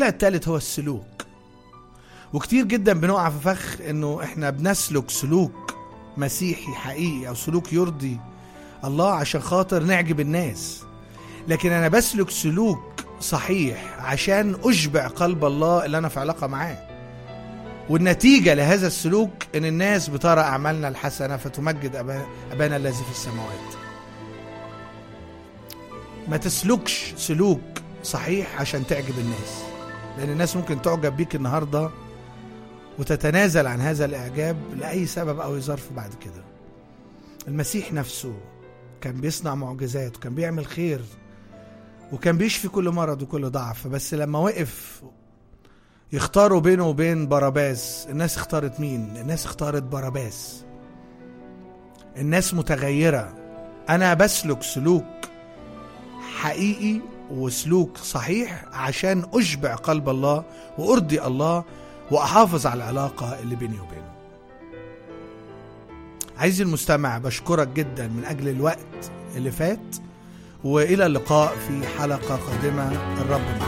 المبدأ الثالث هو السلوك. وكتير جدا بنقع في فخ انه احنا بنسلك سلوك مسيحي حقيقي او سلوك يرضي الله عشان خاطر نعجب الناس، لكن انا بسلك سلوك صحيح عشان اشبع قلب الله اللي انا في علاقة معاه، والنتيجة لهذا السلوك ان الناس بترى اعمالنا الحسنة فتمجد ابانا الذي في السماوات. ما تسلكش سلوك صحيح عشان تعجب الناس، لان الناس ممكن تعجب بيك النهاردة وتتنازل عن هذا الاعجاب لأي سبب او ظرف بعد كده. المسيح نفسه كان بيصنع معجزات وكان بيعمل خير وكان بيشفي كل مرض وكل ضعف، بس لما وقف يختاروا بينه وبين باراباس، الناس اختارت مين؟ الناس اختارت باراباس. الناس متغيرة. انا بسلك سلوك حقيقي وسلوك صحيح عشان اشبع قلب الله وارضي الله واحافظ على العلاقة اللي بيني وبينه. عايز المستمع، بشكرك جدا من اجل الوقت اللي فات، والى اللقاء في حلقة قادمة. الرب معك.